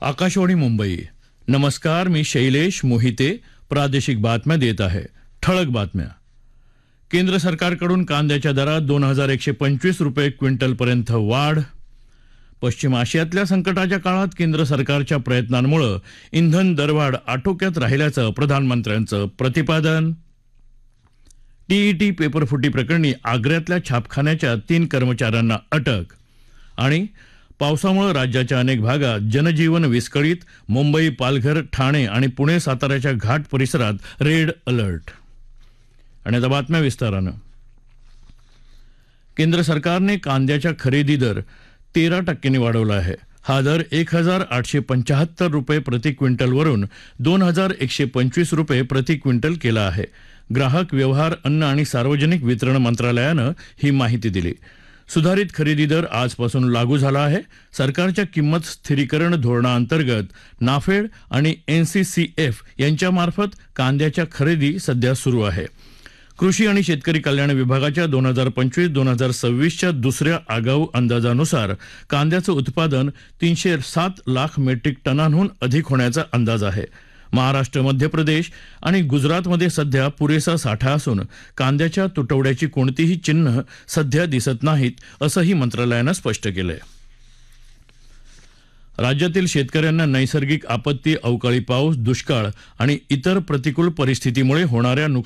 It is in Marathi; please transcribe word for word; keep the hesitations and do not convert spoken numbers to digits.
आकाशवाणी मुंबई. नमस्कार, मी शैलेश मोहिते. प्रादेशिक बातम्या देत आहे. ठळक बातम्या. केंद्र सरकारकडून कांद्याच्या दरात दोन हजार एकशे पंचवीस रुपये क्विंटलपर्यंत वाढ. पश्चिम आशियातल्या संकटाच्या काळात केंद्र सरकारच्या प्रयत्नांमुळे इंधन दरवाढ आटोक्यात राहिल्याचं प्रधानमंत्र्यांचं प्रतिपादन. टीईटी पेपरफुटी प्रकरणी आग्र्यातल्या छापखान्याच्या तीन कर्मचाऱ्यांना अटक. आणि पावसामुळे राज्याच्या अनेक भागात जनजीवन विस्कळीत. मुंबई, पालघर, ठाणे आणि पुणे साताऱ्याच्या घाट परिसरात रेड अलर्ट. आणि आता बातम्या विस्तारानं. केंद्र सरकारने कांद्याच्या खरेदी दर तेरा टक्क्यांनी वाढवला आहे. हा दर एक हजार आठशे पंच्याहत्तर रुपये प्रति क्विंटलवरून दोन हजार एकशे पंचवीस रुपये प्रति क्विंटल केला आहे. ग्राहक व्यवहार, अन्न आणि सार्वजनिक वितरण मंत्रालयानं ही माहिती दिली. सुधारित खरेदी दर आजपासून लागू झाला आहे. सरकारच्या किंमत स्थिरीकरण धोरणाअंतर्गत नाफेड आणि एनसीसीएफ यांच्यामार्फत कांद्याच्या खरेदी सध्या सुरू आहे. कृषी आणि शेतकरी कल्याण विभागाच्या दोन हजार पंचवीस दोन हजार सव्वीसच्या दुसऱ्या आगाऊ अंदाजानुसार कांद्याचं उत्पादन तीनशे सात लाख मेट्रिक टनांहून अधिक होण्याचा अंदाज आहे. महाराष्ट्र, मध्य प्रदेश आणि गुजरातमध्ये सध्या पुरेसा साठा असून कांद्याच्या तुटवड्याची कोणतीही चिन्ह सध्या दिसत नाहीत, असंही मंत्रालयानं स्पष्ट केलंय. राज्यातील शेतकऱ्यांना नैसर्गिक आपत्ती, अवकाळी पाऊस, दुष्काळ आणि इतर प्रतिकूल परिस्थितीमुळे होणाऱ्या नुकसान